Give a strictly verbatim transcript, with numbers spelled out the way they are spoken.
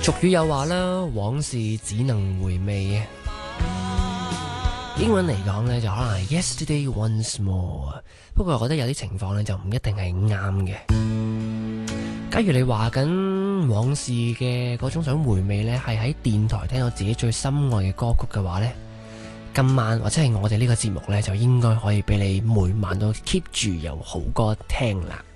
俗語有話啦，往事只能回味。英文嚟講呢，就可能係 Yesterday once more。不過我覺得有啲情況呢，就唔一定係啱嘅。假如你話緊往事嘅嗰種想回味呢，係喺電台聽到自己最心愛嘅歌曲嘅話呢，今晚或者係我哋呢個節目呢，就應該可以俾你每晚都 keep 住有好歌聽啦。